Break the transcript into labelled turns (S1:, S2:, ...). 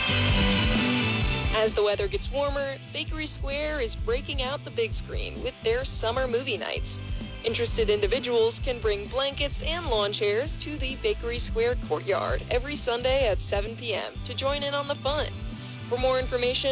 S1: As the weather gets warmer, Bakery Square is breaking out the big screen with their summer movie nights. Interested individuals can bring blankets and lawn chairs to the Bakery Square courtyard every Sunday at 7 p.m. to join in on the fun. For more information,